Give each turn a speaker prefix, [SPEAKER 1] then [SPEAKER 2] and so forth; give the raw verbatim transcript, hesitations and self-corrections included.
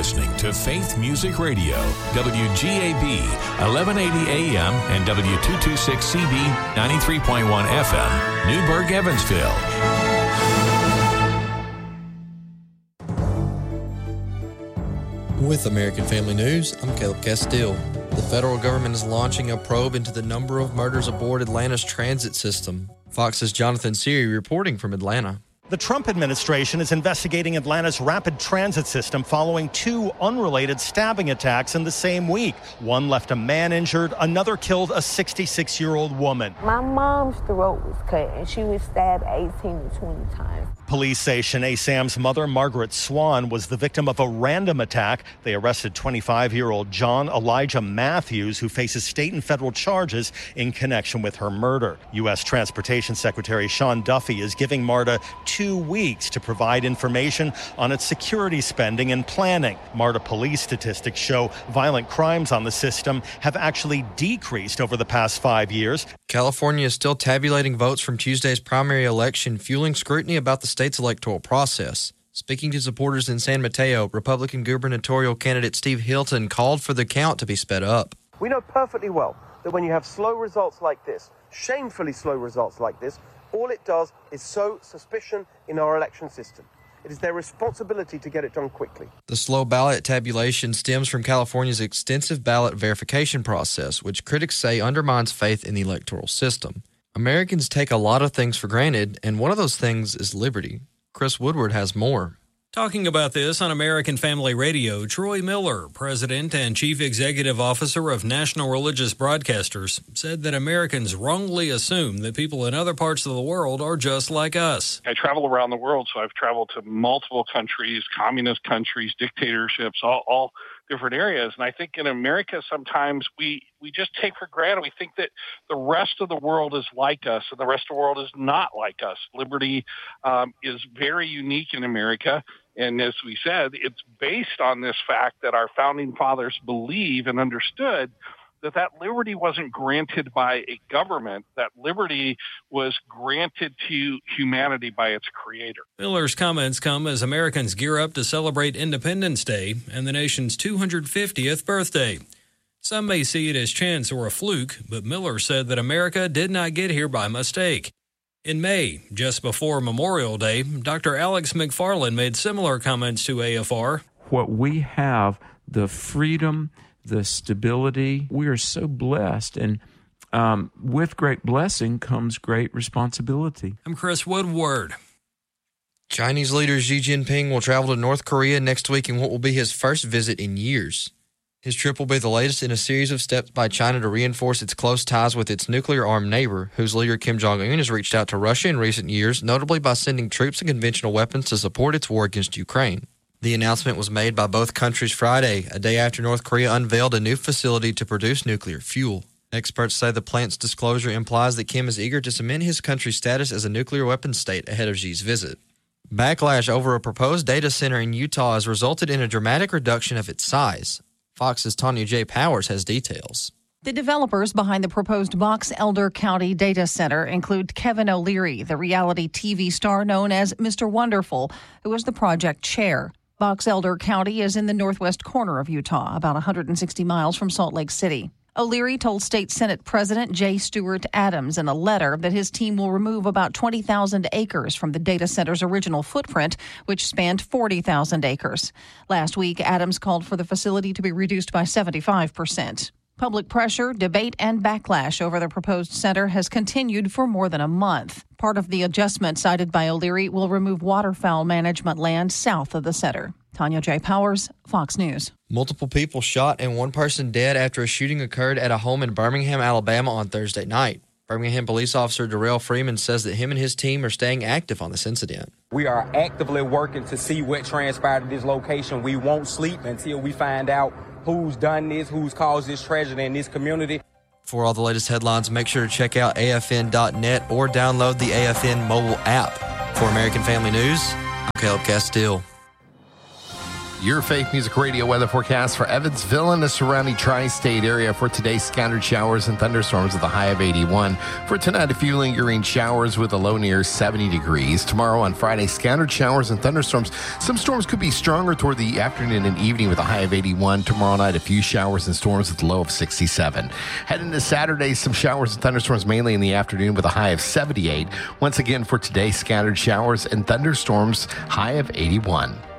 [SPEAKER 1] listening to Faith Music Radio, W G A B, eleven eighty A M and W two twenty-six C B, ninety-three point one F M, Newburgh, Evansville.
[SPEAKER 2] With American Family News, I'm Caleb Castile. The federal government is launching a probe into the number of murders aboard Atlanta's transit system. Fox's Jonathan Seary reporting from Atlanta.
[SPEAKER 3] The Trump administration is investigating Atlanta's rapid transit system following two unrelated stabbing attacks in the same week. One left a man injured, another killed a sixty-six-year-old woman.
[SPEAKER 4] My mom's throat was cut and she was stabbed eighteen to twenty times.
[SPEAKER 3] Police say Shanae Sam's mother, Margaret Swan, was the victim of a random attack. They arrested twenty-five-year-old John Elijah Matthews, who faces state and federal charges in connection with her murder. U S Transportation Secretary Sean Duffy is giving MARTA two weeks to provide information on its security spending and planning. MARTA police statistics show violent crimes on the system have actually decreased over the past five years.
[SPEAKER 2] California is still tabulating votes from Tuesday's primary election, fueling scrutiny about the state's electoral process. Speaking to supporters in San Mateo, Republican gubernatorial candidate Steve Hilton called for the count to be sped up.
[SPEAKER 5] We know perfectly well that when you have slow results like this, shamefully slow results like this, all it does is sow suspicion in our election system. It is their responsibility to get it done quickly.
[SPEAKER 2] The slow ballot tabulation stems from California's extensive ballot verification process, which critics say undermines faith in the electoral system. Americans take a lot of things for granted, and one of those things is liberty. Chris Woodward has more.
[SPEAKER 6] Talking about this on American Family Radio, Troy Miller, President and Chief Executive Officer of National Religious Broadcasters, said that Americans wrongly assume that people in other parts of the world are just like us.
[SPEAKER 7] I travel around the world, so I've traveled to multiple countries, communist countries, dictatorships, all, all different areas. And I think in America, sometimes we, we just take for granted. We think that the rest of the world is like us, and the rest of the world is not like us. Liberty um, is very unique in America. And as we said, it's based on this fact that our founding fathers believe and understood that that liberty wasn't granted by a government. That liberty was granted to humanity by its creator.
[SPEAKER 6] Miller's comments come as Americans gear up to celebrate Independence Day and the nation's two hundred fiftieth birthday. Some may see it as chance or a fluke, but Miller said that America did not get here by mistake. In May, just before Memorial Day, Doctor Alex McFarland made similar comments to A F R.
[SPEAKER 8] What we have, the freedom, the stability, we are so blessed, and um, with great blessing comes great responsibility.
[SPEAKER 6] I'm Chris Woodward.
[SPEAKER 2] Chinese leader Xi Jinping will travel to North Korea next week in what will be his first visit in years. His trip will be the latest in a series of steps by China to reinforce its close ties with its nuclear-armed neighbor, whose leader Kim Jong-un has reached out to Russia in recent years, notably by sending troops and conventional weapons to support its war against Ukraine. The announcement was made by both countries Friday, a day after North Korea unveiled a new facility to produce nuclear fuel. Experts say the plant's disclosure implies that Kim is eager to cement his country's status as a nuclear weapons state ahead of Xi's visit. Backlash over a proposed data center in Utah has resulted in a dramatic reduction of its size. Fox's Tanya J. Powers has details.
[SPEAKER 9] The developers behind the proposed Box Elder County data center include Kevin O'Leary, the reality T V star known as Mister Wonderful, who is the project chair. Box Elder County is in the northwest corner of Utah, about one hundred sixty miles from Salt Lake City. O'Leary told State Senate President J. Stewart Adams in a letter that his team will remove about twenty thousand acres from the data center's original footprint, which spanned forty thousand acres. Last week, Adams called for the facility to be reduced by seventy-five percent. Public pressure, debate, and backlash over the proposed center has continued for more than a month. Part of the adjustment cited by O'Leary will remove waterfowl management land south of the center. Tanya J. Powers, Fox News.
[SPEAKER 2] Multiple people shot and one person dead after a shooting occurred at a home in Birmingham, Alabama on Thursday night. Birmingham police officer Darrell Freeman says that him and his team are staying active on this incident.
[SPEAKER 10] We are actively working to see what transpired at this location. We won't sleep until we find out who's done this, who's caused this tragedy in this community.
[SPEAKER 2] For all the latest headlines, make sure to check out A F N dot net or download the A F N mobile app. For American Family News, I'm Caleb Castile.
[SPEAKER 11] Your Faith Music Radio weather forecast for Evansville and the surrounding tri-state area for today. Scattered showers and thunderstorms with a high of eighty-one. For tonight, a few lingering showers with a low near seventy degrees. Tomorrow on Friday, scattered showers and thunderstorms. Some storms could be stronger toward the afternoon and evening with a high of eighty-one. Tomorrow night, a few showers and storms with a low of sixty-seven. Heading to Saturday, some showers and thunderstorms mainly in the afternoon with a high of seventy-eight. Once again for today, scattered showers and thunderstorms, high of eighty-one.